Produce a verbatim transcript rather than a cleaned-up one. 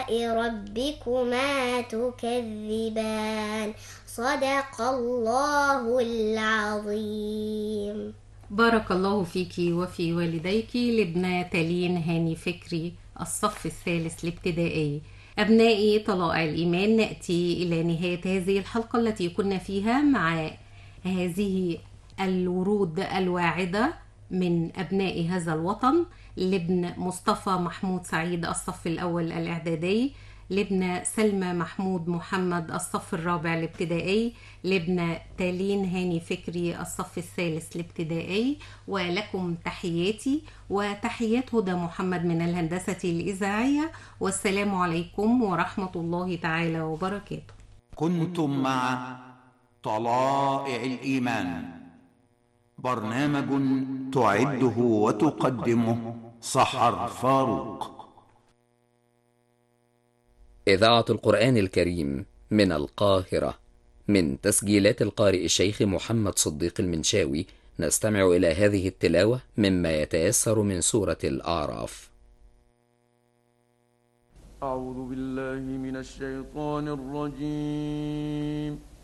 آلاء ربكما تكذبان. صدق الله العظيم. بارك الله فيك وفي والديك لابنة تالين هاني فكري، الصف الثالث الابتدائي. أبنائي طلائع الإيمان، نأتي إلى نهاية هذه الحلقة التي كنا فيها مع هذه الورود الواعدة من أبناء هذا الوطن. لابن مصطفى محمود سعيد الصف الأول الإعدادي، لابن سلمى محمود محمد الصف الرابع الابتدائي، لابن تالين هاني فكري الصف الثالث الابتدائي. ولكم تحياتي وتحيات هدى محمد من الهندسة الإذاعية، والسلام عليكم ورحمة الله تعالى وبركاته. كنتم مع طلائع الإيمان، برنامج تعده وتقدمه سحر فاروق. إذاعة القرآن الكريم من القاهرة، من تسجيلات القارئ الشيخ محمد صديق المنشاوي، نستمع إلى هذه التلاوة مما يتيسر من سورة الأعراف. أعوذ بالله من الشيطان الرجيم.